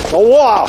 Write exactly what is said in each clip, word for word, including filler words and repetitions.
老吴啊，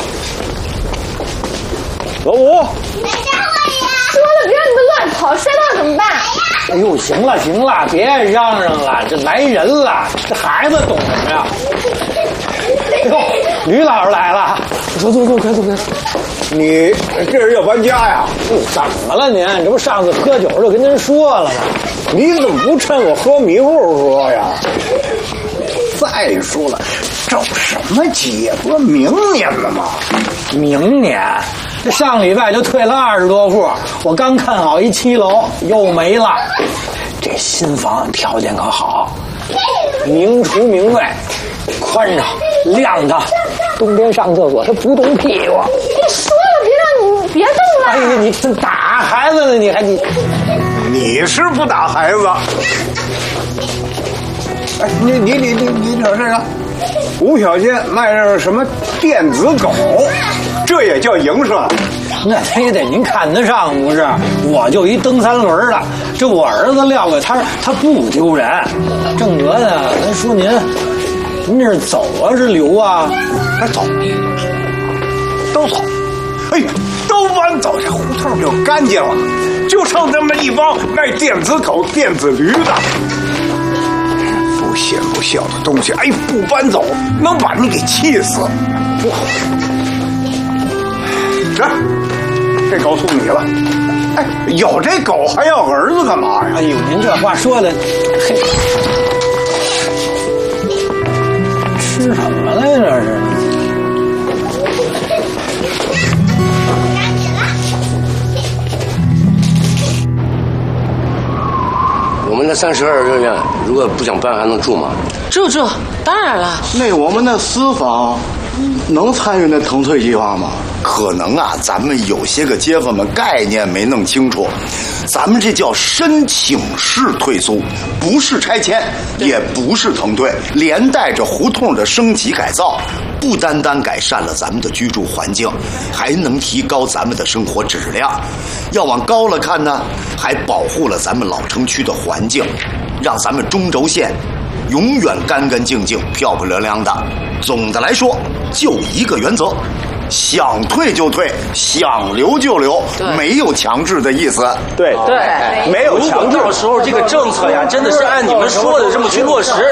老吴， 来找我呀！说了别让你们乱跑，摔到怎么办？ 哎呦，行了行了，别嚷嚷了，这来人了，这孩子懂什么呀？哎呦，吕老师来了，走走走，快走快走！ 你这是要搬家呀？ 哟，怎么了您？这不上次喝酒就跟您说了吗？ 你怎么不趁我喝迷糊说呀？再说了，着什么急？不是明年了吗？ 明年？这上礼拜就退了二十多户，我刚看好一七楼，又没了。这新房条件可好，明厨明卫，宽敞亮堂，冬天上厕所他不动屁股。 你说了别让你别动了。 哎呀，你这打孩子呢？你还你？ 你是不打孩子？哎，你你你你你瞅这个，吴小坚卖着什么电子狗，这也叫营生？ 那非得您看得上不是？我就一蹬三轮的，这我儿子撂给他，他不丢人。正德呢，咱说您，您这是走啊是留啊？ 还走，都走。哎，都搬走，这胡同就干净了，就剩这么一帮卖电子狗、电子驴的。不贤不孝的东西，哎，不搬走能把你给气死。这，这狗送你了。哎，有这狗还要儿子干嘛呀？ 哎呦，您这话说的，嘿，吃什么来这是？ 我们的三十二个院，如果不想搬，还能住吗？ 住住，当然了。 那我们的私房能参与那腾退计划吗？ 可能啊，咱们有些个街坊们概念没弄清楚，咱们这叫申请式退租，不是拆迁，也不是腾退，连带着胡同的升级改造，不单单改善了咱们的居住环境，还能提高咱们的生活质量。要往高了看呢，还保护了咱们老城区的环境，让咱们中轴线永远干干净净、漂漂亮亮的。总的来说，就一个原则。想退就退，想留就留，没有强制的意思。 对对， 没有强制。 到时候这个政策呀，真的是按你们说的这么去落实，